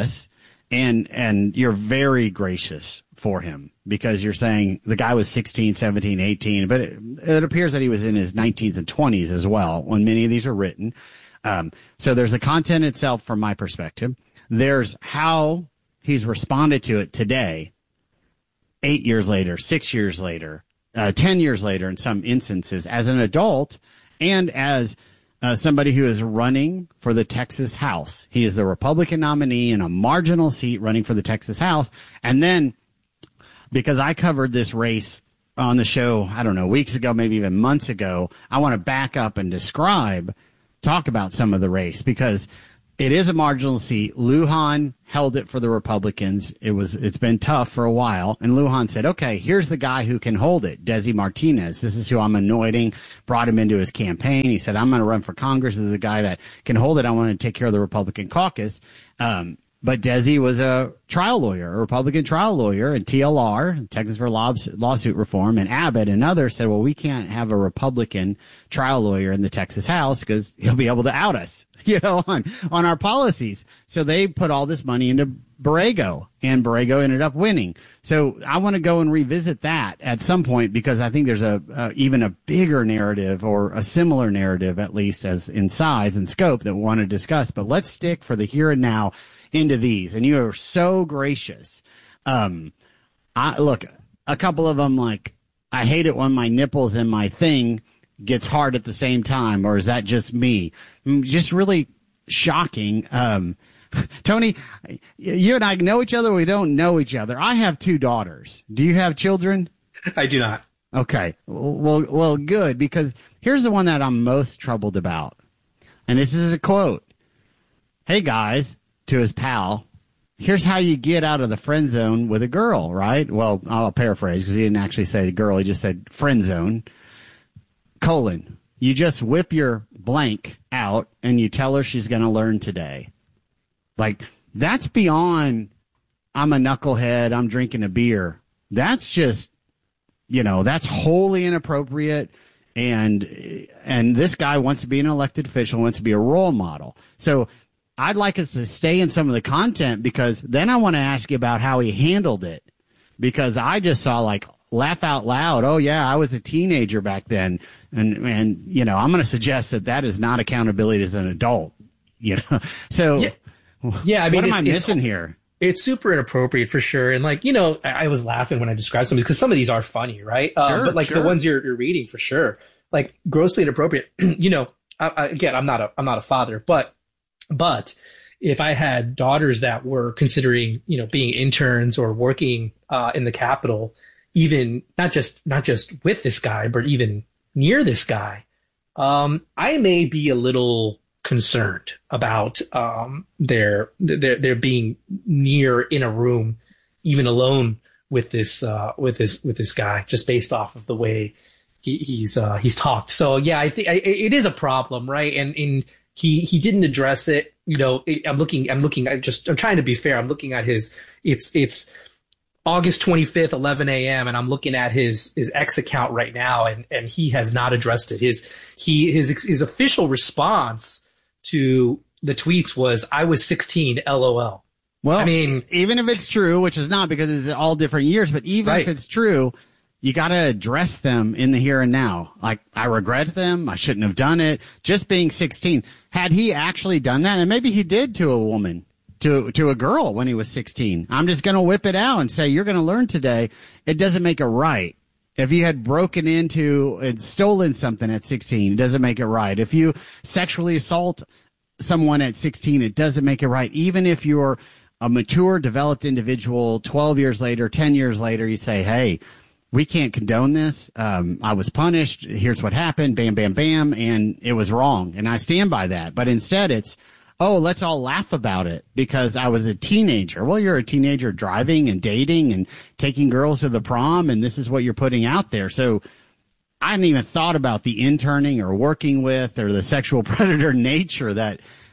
and you're very gracious for him because you're saying the guy was 16, 17, 18, but it appears that he was in his 19s and 20s as well when many of these were written. So there's the content itself from my perspective. There's how he's responded to it today, 8 years later, 6 years later, 10 years later in some instances as an adult and as somebody who is running for the Texas House. He is the Republican nominee in a marginal seat running for the Texas House. And then because I covered this race on the show, I don't know, weeks ago, maybe even months ago, I want to back up and talk about some of the race because it is a marginal seat. Lujan held it for the Republicans. It's been tough for a while. And Lujan said, okay, here's the guy who can hold it. Desi Martinez. This is who I'm anointing, brought him into his campaign. He said, I'm going to run for Congress. This is the guy that can hold it. I want to take care of the Republican caucus. But Desi was a Republican trial lawyer, and TLR, Texas for Lawsuit Reform, and Abbott and others said, well, we can't have a Republican trial lawyer in the Texas House because he'll be able to out us, on our policies. So they put all this money into Borrego, and Borrego ended up winning. So I want to go and revisit that at some point because I think there's even a bigger narrative or a similar narrative, at least as in size and scope, that we want to discuss. But let's stick for the here and now into these, and you are so gracious. Look, a couple of them, like, I hate it when my nipples and my thing gets hard at the same time, or is that just me? Just really shocking. Tony, you and I know each other. We don't know each other. I have 2 daughters. Do you have children? I do not. Okay. Well, good, because here's the one that I'm most troubled about. And this is a quote. Hey, guys, to his pal, here's how you get out of the friend zone with a girl, right? Well, I'll paraphrase because he didn't actually say girl. He just said friend zone, : you just whip your blank out and you tell her she's going to learn today. Like, that's beyond I'm a knucklehead, I'm drinking a beer. That's just, that's wholly inappropriate. And this guy wants to be an elected official, wants to be a role model. So I'd like us to stay in some of the content because then I want to ask you about how he handled it, because I just saw like laugh out loud. Oh yeah, I was a teenager back then. And I'm going to suggest that is not accountability as an adult, So yeah, I mean, what am I missing here? It's super inappropriate for sure. And I was laughing when I described some of these because some of these are funny, right? Sure, but the ones you're reading for sure, like grossly inappropriate. Again, I'm not a father, but if I had daughters that were considering, being interns or working in the Capitol, even not just with this guy, but even near this guy, I may be a little concerned about their being near in a room, even alone with this guy, just based off of the way he's talked. So yeah, I think it is a problem, right? And he didn't address it. I'm trying to be fair. I'm looking at it's August 25th, 11 a.m. and I'm looking at his X account right now, and he has not addressed it. His official response to the tweets was, "I was 16, LOL." Well, I mean, even if it's true, which is not because it's all different years, but even if it's true, you got to address them in the here and now. Like, I regret them. I shouldn't have done it. Just being 16. Had he actually done that, and maybe he did to a woman, to a girl when he was 16, I'm just going to whip it out and say, you're going to learn today. It doesn't make it right. If you had broken into and stolen something at 16, it doesn't make it right. If you sexually assault someone at 16, it doesn't make it right. Even if you're a mature, developed individual, 12 years later, 10 years later, you say, hey, we can't condone this. I was punished. Here's what happened. Bam, bam, bam. And it was wrong. And I stand by that. But instead it's, oh, let's all laugh about it because I was a teenager. Well, you're a teenager driving and dating and taking girls to the prom, and this is what you're putting out there. So I hadn't even thought about the interning or working with or the sexual predator nature that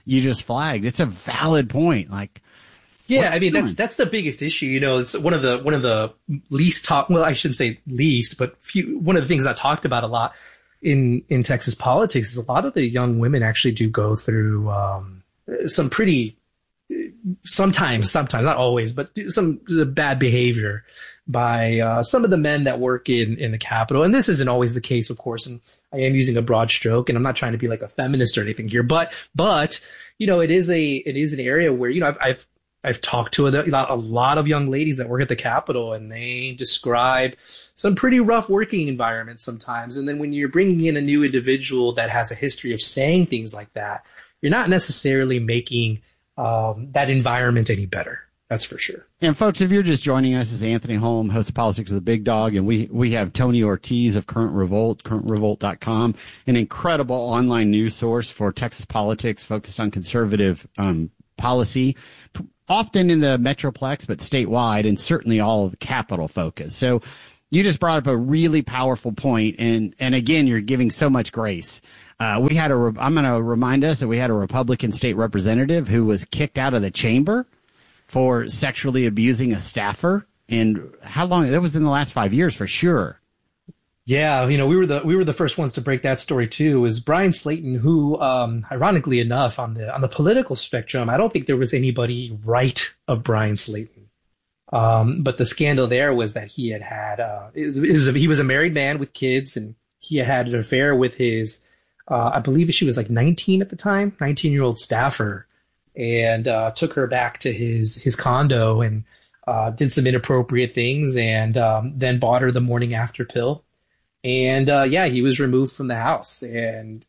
you just flagged. It's a valid point. Like, yeah, I mean, that's the biggest issue. You know, it's one of the least well, I shouldn't say least, but one of the things I talked about a lot in Texas politics is a lot of the young women actually do go through some pretty, sometimes, not always, but some bad behavior by some of the men that work in the Capitol. And this isn't always the case, of course, and I am using a broad stroke, and I'm not trying to be like a feminist or anything here, but you know, it is an area where, you know, I've talked to a lot of young ladies that work at the Capitol, and they describe some pretty rough working environments sometimes. And then when you're bringing in a new individual that has a history of saying things like that, you're not necessarily making that environment any better. That's for sure. And folks, if you're just joining us, this is Anthony Holm, host of Politics with the Big Dog, and we have Tony Ortiz of Current Revolt, currentrevolt.com, an incredible online news source for Texas politics focused on conservative policy, often in the Metroplex, but statewide, and certainly all of the Capitol focus. So you just brought up a really powerful point, and again, you're giving so much grace. I'm going to remind us that we had a Republican state representative who was kicked out of the chamber for sexually abusing a staffer. And how long? That was in the last 5 years for sure. Yeah, you know, we were the first ones to break that story too. Was Brian Slayton, who, ironically enough, on the political spectrum, I don't think there was anybody right of Brian Slayton. But the scandal there was that he he was a married man with kids, and he had an affair with his, I believe she was like 19 at the time, 19-year-old staffer, and took her back to his condo and did some inappropriate things, and then bought her the morning after pill. And he was removed from the house, and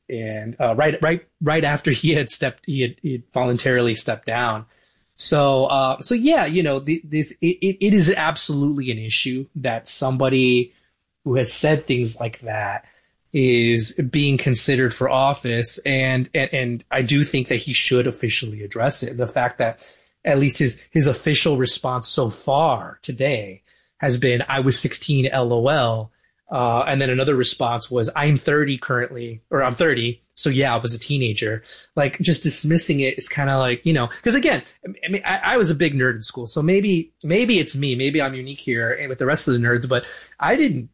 right after he had voluntarily stepped down. So yeah, you know, it is absolutely an issue that somebody who has said things like that is being considered for office, and I do think that he should officially address it. The fact that at least his official response so far today has been, "I was 16, LOL." And then another response was, "I'm 30 currently," or "I'm 30. So yeah, I was a teenager." Like, just dismissing it is kind of like, you know, because again, I mean, I was a big nerd in school, so maybe it's me, maybe I'm unique here and with the rest of the nerds, but I didn't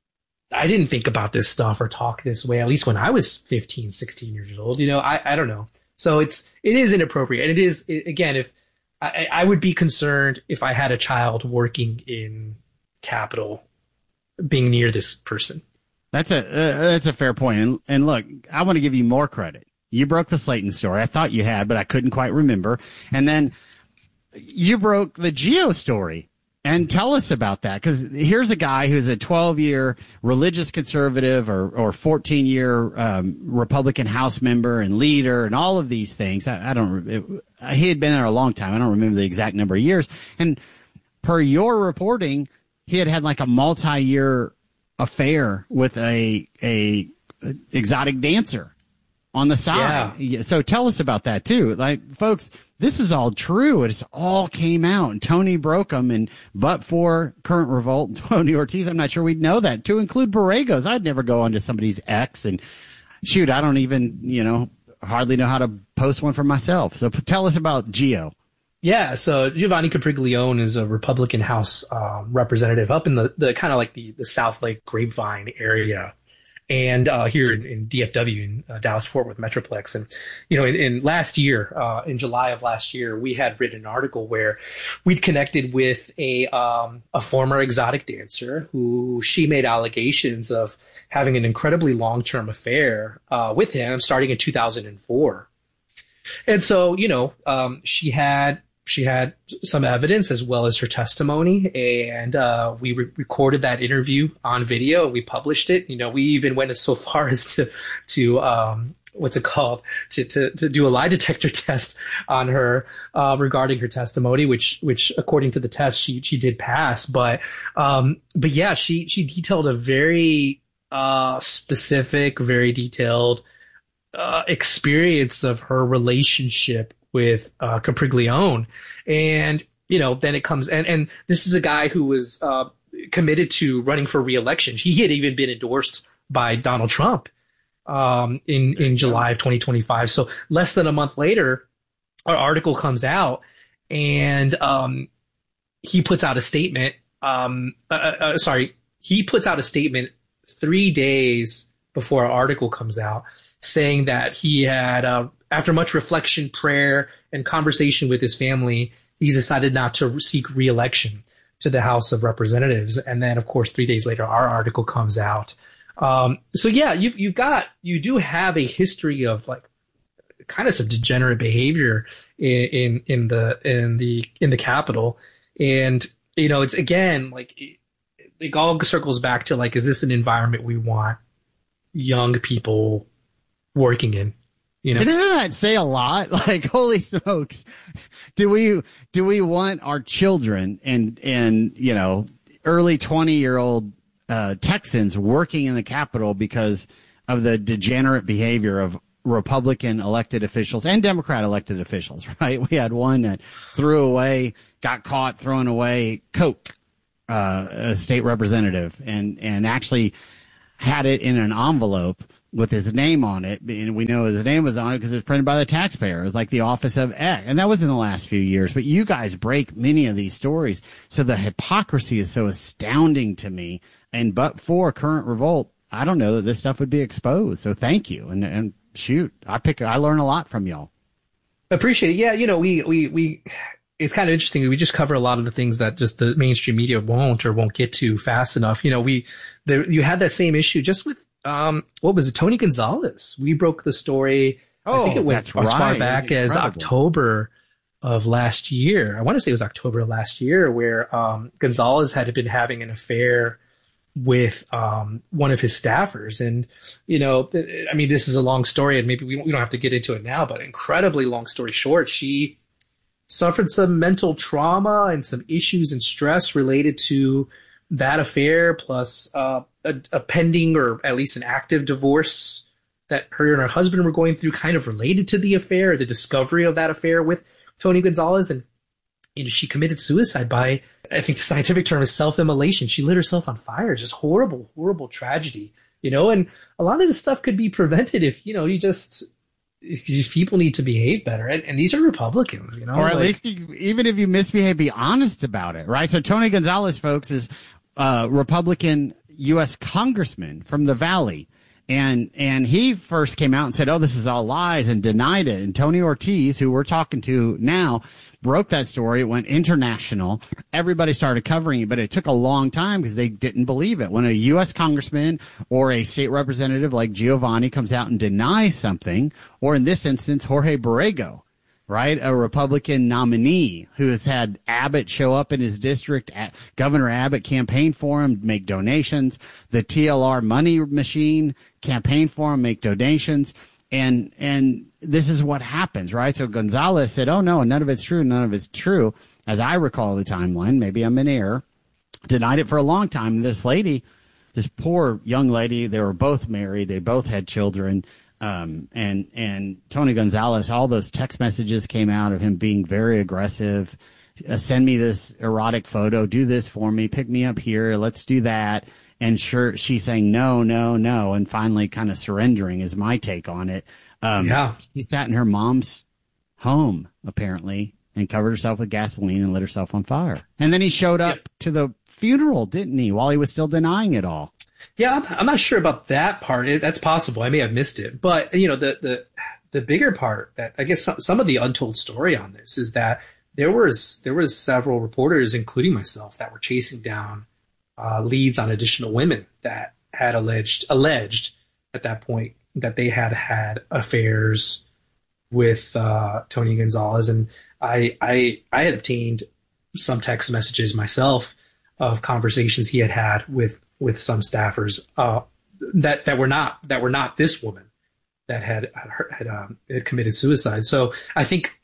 think about this stuff or talk this way, at least when I was 15, 16 years old, you know, I don't know. So it is inappropriate. And again, if I would be concerned if I had a child working in Capitol being near this person. That's a fair point. And look, I want to give you more credit. You broke the Slayton story. I thought you had, but I couldn't quite remember. And then you broke the Gio story. And tell us about that, because here's a guy who's a 12-year religious conservative or 14-year Republican House member and leader and all of these things. He had been there a long time. I don't remember the exact number of years. And per your reporting, he had like a multi-year affair with a exotic dancer on the side. Yeah. So tell us about that too. Like, folks, this is all true. It's all came out, and Tony broke them. And but for Current Revolt and Tony Ortiz, I'm not sure we'd know that. To include Borregos, I'd never go onto somebody's ex, and shoot, I don't even, hardly know how to post one for myself. So tell us about Gio. Yeah, so Giovanni Capriglione is a Republican House representative up in the kind of like the South Lake Grapevine area, and here in DFW, in Dallas-Fort Worth Metroplex. And, in last year, in July of last year, we had written an article where we'd connected with a former exotic dancer who she made allegations of having an incredibly long-term affair with him starting in 2004. And so, she had some evidence as well as her testimony, and we recorded that interview on video and we published it. We even went so far as to what's it called, to do a lie detector test on her regarding her testimony, which according to the test she did pass. But yeah, she detailed a very specific, very detailed experience of her relationship with Capriglione. And, then it comes, and this is a guy who was committed to running for re-election. He had even been endorsed by Donald Trump. in July of 2025. So less than a month later, our article comes out, and he puts out a statement. He puts out a statement 3 days before our article comes out, saying that he had, after much reflection, prayer, and conversation with his family, he's decided not to seek re-election to the House of Representatives. And then, of course, 3 days later, our article comes out. So yeah, you do have a history of like kind of some degenerate behavior in the Capitol. And, you know, it's again, like, it all circles back to like, is this an environment we want young people working in? You know, doesn't that say a lot? Like, holy smokes, do we want our children and you know, early 20-year-old Texans working in the Capitol because of the degenerate behavior of Republican elected officials and Democrat elected officials, right? We had one that got caught throwing away Coke, a state representative, and actually had it in an envelope with his name on it. And we know his name was on it because it was printed by the taxpayer. It was like the office of X. And that was in the last few years. But you guys break many of these stories. So the hypocrisy is so astounding to me. And but for Current Revolt, I don't know that this stuff would be exposed. So thank you. And shoot, I learn a lot from y'all. Appreciate it. Yeah, you know, we it's kind of interesting. We just cover a lot of the things that just the mainstream media won't get to fast enough. You know, you had that same issue just with what was it, Tony Gonzalez. We broke the story. I think it went as far back as October of last year. I want to say it was October of last year, where Gonzalez had been having an affair with one of his staffers. And, you know, I mean, this is a long story, and maybe we don't have to get into it now, but incredibly long story short, she suffered some mental trauma and some issues and stress related to that affair, plus a pending, or at least an active, divorce that her and her husband were going through, kind of related to the affair, the discovery of that affair with Tony Gonzalez. And, you know, she committed suicide by, I think the scientific term is self-immolation. She lit herself on fire. Just horrible, horrible tragedy, you know. And a lot of this stuff could be prevented if, you know, these people need to behave better. And these are Republicans, you know. Or at least, even if you misbehave, be honest about it, right? So Tony Gonzalez, folks, is Republican U.S. congressman from the Valley. And he first came out and said, oh, this is all lies, and denied it. And Tony Ortiz, who we're talking to now, broke that story. It went international. Everybody started covering it, but it took a long time because they didn't believe it. When a U.S. congressman or a state representative like Giovanni comes out and denies something, or in this instance, Jorge Borrego, right, a Republican nominee who has had Abbott show up in his district, Governor Abbott campaign for him, make donations, the TLR money machine campaign for him, make donations. And this is what happens, right? So Gonzalez said, oh, no, none of it's true. None of it's true. As I recall the timeline, maybe I'm in error, denied it for a long time. This lady, this poor young lady, they were both married. They both had children. And Tony Gonzalez, all those text messages came out of him being very aggressive. Send me this erotic photo. Do this for me. Pick me up here. Let's do that. And sure, she's saying no, no, no, and finally kind of surrendering is my take on it. She sat in her mom's home, apparently, and covered herself with gasoline and lit herself on fire. And then he showed up to the funeral, didn't he, while he was still denying it all? Yeah, I'm not sure about that part. That's possible. I may have missed it. But, you know, the bigger part, that I guess some of the untold story on this is that there was several reporters, including myself, that were chasing down leads on additional women that had alleged at that point that they had affairs with Tony Gonzalez. And I had obtained some text messages myself of conversations he had with some staffers that were not this woman that had committed suicide. So I think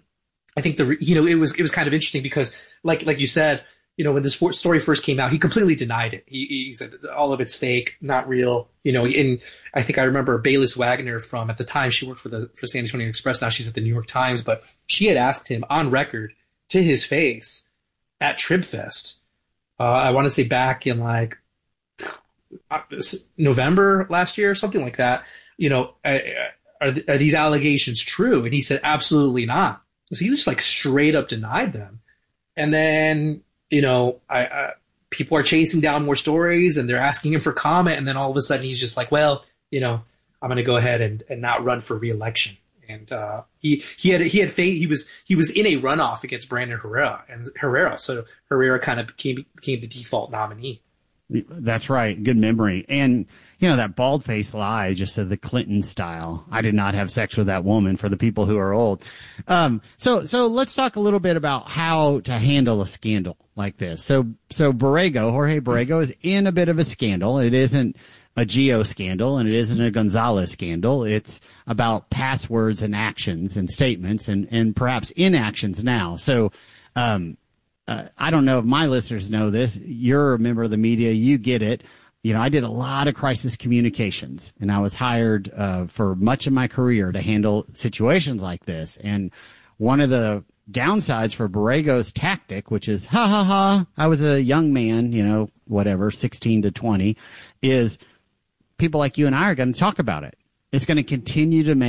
it was kind of interesting because like you said, you know, when this story first came out, he completely denied it. He said all of it's fake, not real. You know, and I think I remember Bayless Wagner from, at the time she worked for San Antonio Express. Now she's at the New York Times, but she had asked him on record to his face at TribFest. I want to say back in like November last year, something like that. are these allegations true? And he said, absolutely not. So he just like straight up denied them. And then, people are chasing down more stories and they're asking him for comment. And then all of a sudden he's just like, well, I'm going to go ahead and not run for re-election. And he had faith. He was in a runoff against Brandon Herrera. So Herrera kind of became the default nominee. That's right. Good memory. And that bald-faced lie just said the Clinton style. I did not have sex with that woman, for the people who are old. So let's talk a little bit about how to handle a scandal like this. So Jorge Borrego is in a bit of a scandal. It isn't a Gio scandal and it isn't a Gonzalez scandal. It's about passwords and actions and statements and perhaps inactions now. So, I don't know if my listeners know this. You're a member of the media. You get it. I did a lot of crisis communications, and I was hired for much of my career to handle situations like this. And one of the downsides for Borrego's tactic, which is, I was a young man, 16 to 20, is people like you and I are going to talk about it. It's going to continue to make